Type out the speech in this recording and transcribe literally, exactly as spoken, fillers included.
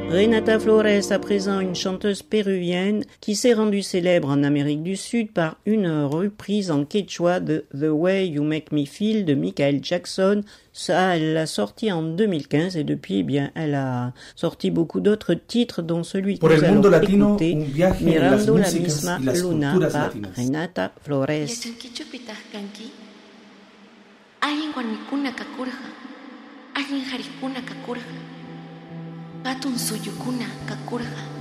Renata Flores, à présent une chanteuse péruvienne qui s'est rendue célèbre en Amérique du Sud par une reprise en quechua de The Way You Make Me Feel de Michael Jackson. Ça, elle l'a sorti en deux mille quinze et depuis, eh bien, elle a sorti beaucoup d'autres titres, dont celui que nous allons écouter, Mirando la misma luna par Renata Flores. Katun suyukuna kakurqa